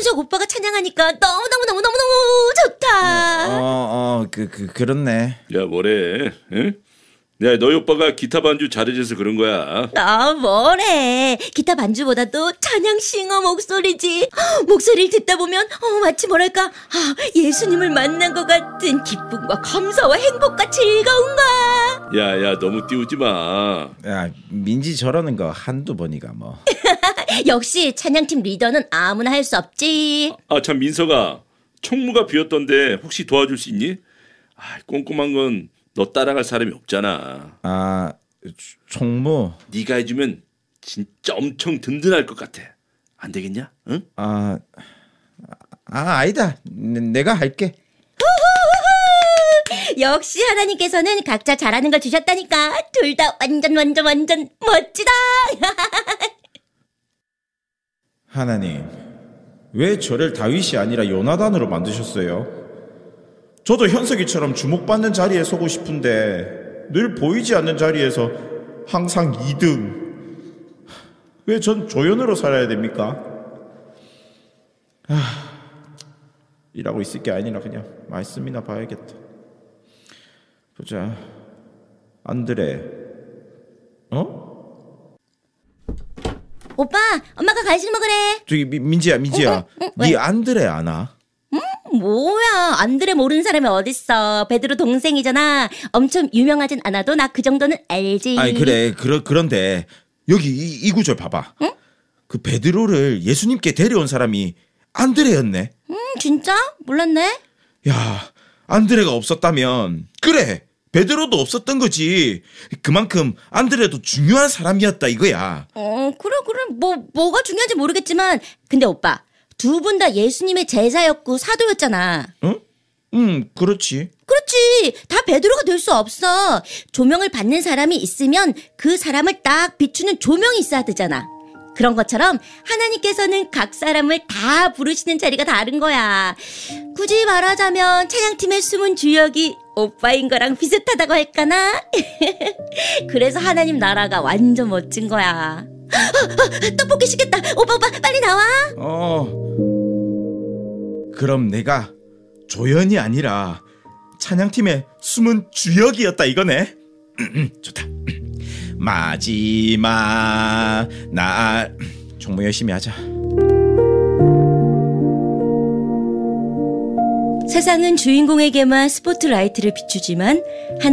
유재석 오빠가 찬양하니까 너무너무너무너무 좋다. 그렇네. 야, 뭐래? 응? 야, 너희 오빠가 기타 반주 잘해줘서 그런 거야. 나 뭐래. 기타 반주보다도 찬양싱어 목소리지. 목소리를 듣다 보면 마치 뭐랄까 예수님을 만난 것 같은 기쁨과 감사와 행복과 즐거움과. 야, 너무 띄우지 마. 야, 민지 저러는 거 한두 번이가 뭐. 역시 찬양팀 리더는 아무나 할 수 없지. 참, 민서가 총무가 비었던데 혹시 도와줄 수 있니? 꼼꼼한 건 너 따라갈 사람이 없잖아. 총무. 네가 해주면 진짜 엄청 든든할 것 같아. 안 되겠냐? 응? 아니다. 내가 할게. 역시 하나님께서는 각자 잘하는 걸 주셨다니까. 둘 다 완전 멋지다. 하나님, 왜 저를 다윗이 아니라 요나단으로 만드셨어요? 저도 현석이처럼 주목받는 자리에 서고 싶은데 늘 보이지 않는 자리에서 항상 2등. 왜 전 조연으로 살아야 됩니까? 일하고 있을 게 아니라 그냥 말씀이나 봐야겠다. 보자. 안드레. 오빠, 엄마가 간식 먹으래. 저기 민지야. 네 안드레 아나? 뭐야, 안드레 모르는 사람이 어딨어. 베드로 동생이잖아. 엄청 유명하진 않아도 나 그 정도는 알지. 그래. 그런데 여기 이 구절 봐봐. 응? 그 베드로를 예수님께 데려온 사람이 안드레였네. 진짜? 몰랐네. 야, 안드레가 없었다면 그래, 베드로도 없었던 거지. 그만큼 안드레도 중요한 사람이었다 이거야. 그래. 뭐가 중요한지 모르겠지만 근데 오빠, 두 분 다 예수님의 제자였고 사도였잖아. 응? 그렇지. 다 베드로가 될 수 없어. 조명을 받는 사람이 있으면 그 사람을 딱 비추는 조명이 있어야 되잖아. 그런 것처럼 하나님께서는 각 사람을 다 부르시는 자리가 다른 거야. 굳이 말하자면 찬양팀의 숨은 주역이 오빠인 거랑 비슷하다고 할까나? 그래서 하나님 나라가 완전 멋진 거야. 떡볶이 시켰다. 오빠 빨리 나와. 그럼 내가 조연이 아니라 찬양팀의 숨은 주역이었다 이거네. 좋다. 마지막 날 정말 열심히 하자. 세상은 주인공에게만 스포트라이트를 비추지만